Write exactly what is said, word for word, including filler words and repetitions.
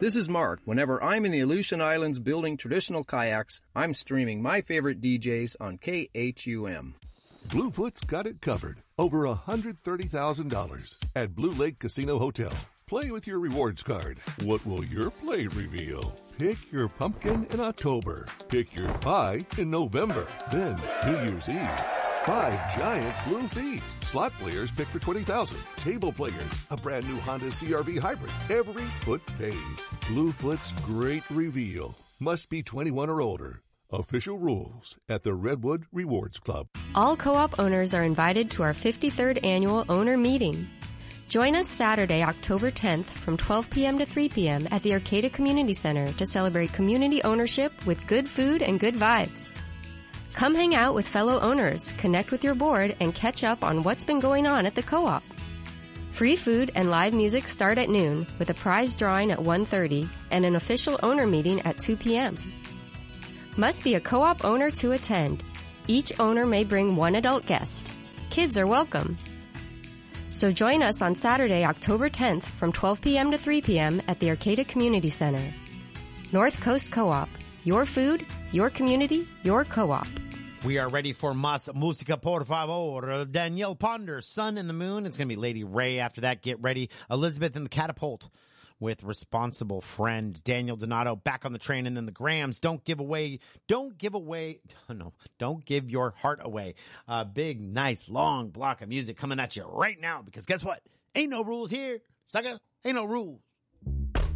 This is Mark. Whenever I'm in the Aleutian Islands building traditional kayaks, I'm streaming my favorite D Js on K H U M. Bluefoot's got it covered. Over one hundred thirty thousand dollars at Blue Lake Casino Hotel. Play with your rewards card. What will your play reveal? Pick your pumpkin in October. Pick your pie in November. Then, New Year's Eve. Five giant blue feet. Slot players pick for twenty thousand dollars. Table players, a brand new Honda C R V Hybrid. Every foot pays. Bluefoot's great reveal. Must be twenty-one or older. Official rules at the Redwood Rewards Club. All co-op owners are invited to our fifty-third annual owner meeting. Join us Saturday, October tenth from twelve p.m. to three p.m. at the Arcata Community Center to celebrate community ownership with good food and good vibes. Come hang out with fellow owners, connect with your board, and catch up on what's been going on at the co-op. Free food and live music start at noon with a prize drawing at one thirty and an official owner meeting at two p.m. Must be a co-op owner to attend. Each owner may bring one adult guest. Kids are welcome. So join us on Saturday, October tenth from twelve p.m. to three p.m. at the Arcata Community Center. North Coast Co-op. Your food, your community, your co-op. We are ready for Mas Musica Por Favor. Danielle Ponder, Sun and the Moon. It's going to be Lady Ray after that. Get ready. Elizabeth and the Catapult with Responsible Friend. Daniel Donato back on the train, and then the Grams. Don't give away. Don't give away. No, don't give your heart away. A big, nice, long block of music coming at you right now, because guess what? Ain't no rules here, sucker. Ain't no rules.